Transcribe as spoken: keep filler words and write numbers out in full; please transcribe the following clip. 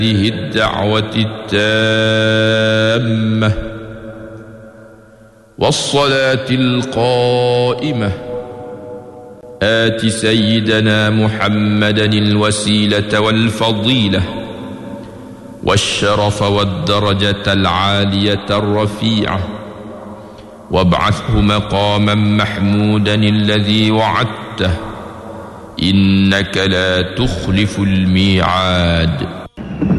هذه الدعوة التامة والصلاة القائمة آت سيدنا محمدا الوسيلة والفضيلة والشرف والدرجة العالية الرفيعة وابعثه مقاما محمودا الذي وعدته إنك لا تخلف الميعاد.